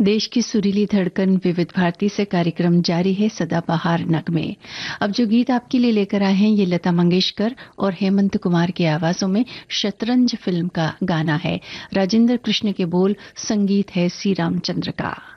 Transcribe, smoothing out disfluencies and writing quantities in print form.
देश की सुरीली धड़कन विविध भारती से कार्यक्रम जारी है सदाबहार नगमे। अब जो गीत आपके लिए लेकर आए हैं ये लता मंगेशकर और हेमंत कुमार की आवाजों में शतरंज फिल्म का गाना है। राजेंद्र कृष्ण के बोल, संगीत है सी रामचंद्र का।